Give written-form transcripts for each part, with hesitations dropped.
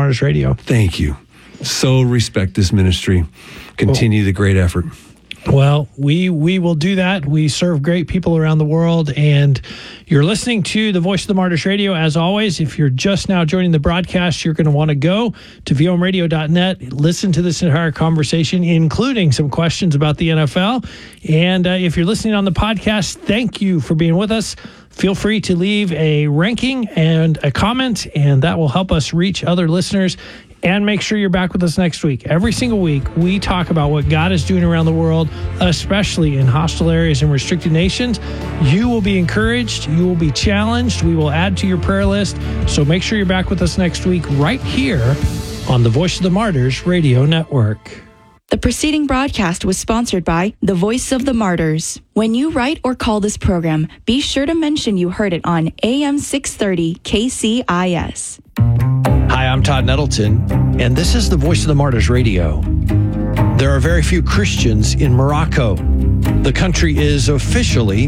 Martyrs Radio. Thank you. So respect this ministry. Continue the great effort. Well, we will do that. We serve great people around the world, and you're listening to the Voice of the Martyrs Radio. As always, if you're just now joining the broadcast, you're going to want to go to vomradio.net, listen to this entire conversation, including some questions about the NFL. And if you're listening on the podcast, thank you for being with us. Feel free to leave a ranking and a comment, and that will help us reach other listeners. And make sure you're back with us next week. Every single week, we talk about what God is doing around the world, especially in hostile areas and restricted nations. You will be encouraged. You will be challenged. We will add to your prayer list. So make sure you're back with us next week right here on the Voice of the Martyrs Radio Network. The preceding broadcast was sponsored by the Voice of the Martyrs. When you write or call this program, be sure to mention you heard it on AM 630 KCIS. Hi, I'm Todd Nettleton, and this is the Voice of the Martyrs Radio. There are very few Christians in Morocco. The country is officially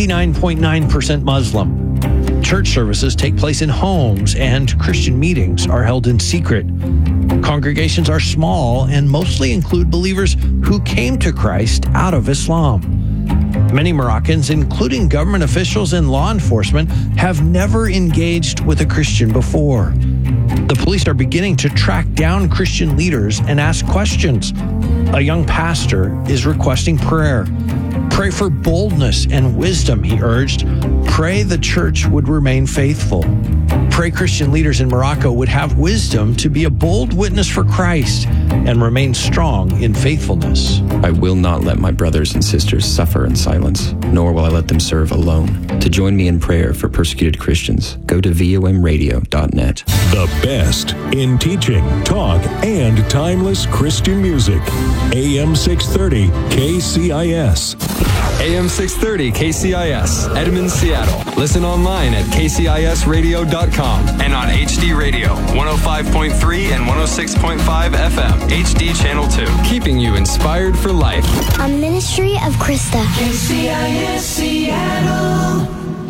99.9% Muslim. Church services take place in homes, and Christian meetings are held in secret. Congregations are small and mostly include believers who came to Christ out of Islam. Many Moroccans, including government officials and law enforcement, have never engaged with a Christian before. The police are beginning to track down Christian leaders and ask questions. A young pastor is requesting prayer. Pray for boldness and wisdom, he urged. Pray the church would remain faithful. Pray Christian leaders in Morocco would have wisdom to be a bold witness for Christ and remain strong in faithfulness. I will not let my brothers and sisters suffer in silence, nor will I let them serve alone. To join me in prayer for persecuted Christians, go to vomradio.net. The best in teaching, talk, and timeless Christian music. AM 630 KCIS. AM 630 KCIS, Edmond, Seattle. Listen online at kcisradio.com and on HD Radio, 105.3 and 106.5 FM, HD Channel 2. Keeping you inspired for life. A ministry of Krista. KCIS Seattle.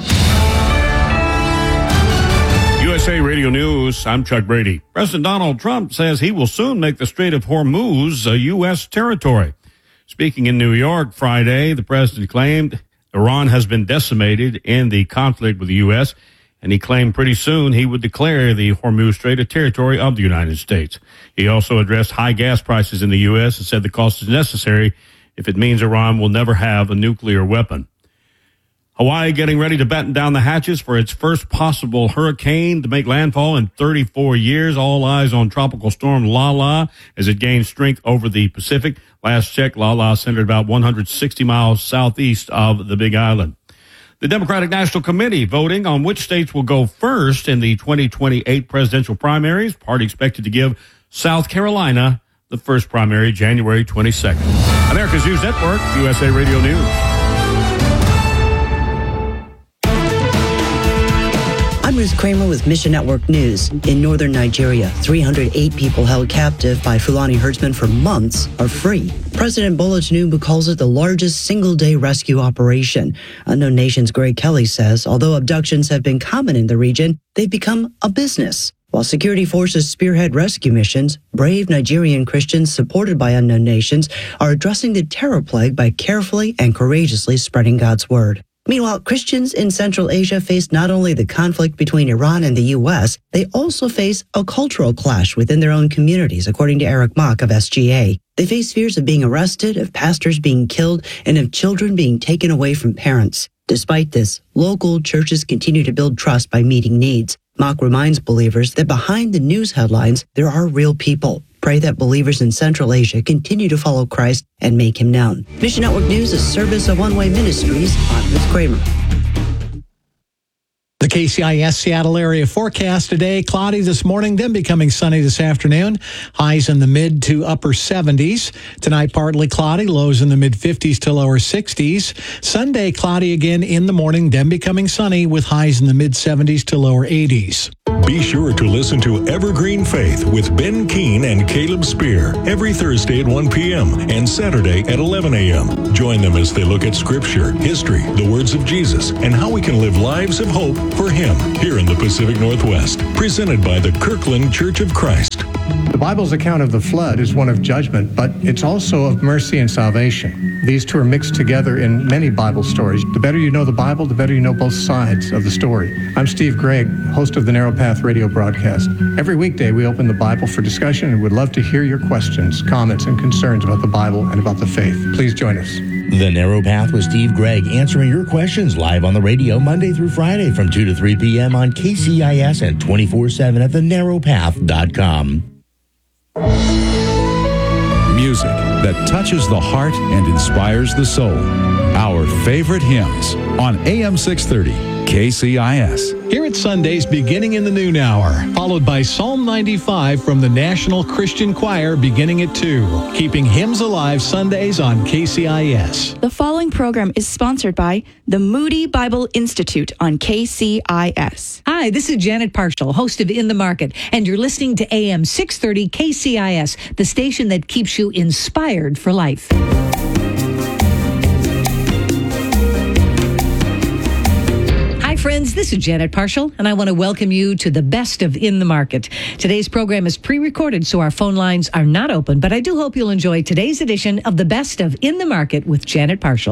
USA Radio News, I'm Chuck Brady. President Donald Trump says he will soon make the Strait of Hormuz a U.S. territory. Speaking in New York Friday, the president claimed Iran has been decimated in the conflict with the U.S., and he claimed pretty soon he would declare the Hormuz Strait a territory of the United States. He also addressed high gas prices in the U.S. and said the cost is necessary if it means Iran will never have a nuclear weapon. Hawaii getting ready to batten down the hatches for its first possible hurricane to make landfall in 34 years. All eyes on tropical storm Lala as it gains strength over the Pacific. Last check, Lala centered about 160 miles southeast of the Big Island. The Democratic National Committee voting on which states will go first in the 2028 presidential primaries. Party expected to give South Carolina the first primary January 22nd. America's News Network, USA Radio News. I'm Ruth Kramer with Mission Network News. In northern Nigeria, 308 people held captive by Fulani herdsmen for months are free. President Bola Tinubu calls it the largest single-day rescue operation. Unknown Nation's Greg Kelly says, although abductions have been common in the region, they've become a business. While security forces spearhead rescue missions, brave Nigerian Christians supported by Unknown Nations are addressing the terror plague by carefully and courageously spreading God's word. Meanwhile, Christians in Central Asia face not only the conflict between Iran and the U.S., they also face a cultural clash within their own communities, according to Eric Mock of SGA. They face fears of being arrested, of pastors being killed, and of children being taken away from parents. Despite this, local churches continue to build trust by meeting needs. Mock reminds believers that behind the news headlines, there are real people. Pray that believers in Central Asia continue to follow Christ and make him known. Mission Network News is a service of One Way Ministries. I'm Ruth Kramer. The KCIS Seattle area forecast today, cloudy this morning, then becoming sunny this afternoon. Highs in the mid to upper 70s. Tonight, partly cloudy, lows in the mid 50s to lower 60s. Sunday, cloudy again in the morning, then becoming sunny with highs in the mid 70s to lower 80s. Be sure to listen to Evergreen Faith with Ben Keene and Caleb Spear every Thursday at 1 p.m. and Saturday at 11 a.m. Join them as they look at Scripture, history, the words of Jesus, and how we can live lives of hope for Him here in the Pacific Northwest. Presented by the Kirkland Church of Christ. The Bible's account of the flood is one of judgment, but it's also of mercy and salvation. These two are mixed together in many Bible stories. The better you know the Bible, the better you know both sides of the story. I'm Steve Gregg, host of the Narrow Path radio broadcast. Every weekday, we open the Bible for discussion and would love to hear your questions, comments, and concerns about the Bible and about the faith. Please join us. The Narrow Path with Steve Gregg, answering your questions live on the radio Monday through Friday from 2 to 3 p.m. on KCIS and 24/7 at thenarrowpath.com. Music that touches the heart and inspires the soul. Our favorite hymns on AM 630 KCIS. Here at Sundays, beginning in the noon hour, followed by Psalm 95 from the National Christian Choir beginning at 2. Keeping hymns alive Sundays on KCIS. The following program is sponsored by the Moody Bible Institute on KCIS. Hi, this is Janet Parshall, host of In the Market, and you're listening to AM 630 KCIS, the station that keeps you inspired for life. Friends, this is Janet Parshall, and I want to welcome you to the best of In the Market. Today's program is pre-recorded, so our phone lines are not open, but I do hope you'll enjoy today's edition of the best of In the Market with Janet Parshall.